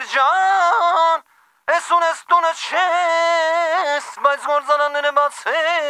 Mercan, es un chess, vai sgorzando ne bazze.